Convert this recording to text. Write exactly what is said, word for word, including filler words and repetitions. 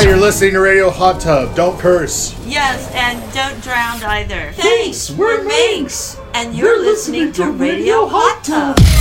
right, you're listening to Radio Hot Tub. Don't curse. Yes, and don't drown either. Thanks, we're Minx. And you're, you're listening, listening to Radio Hot Tub.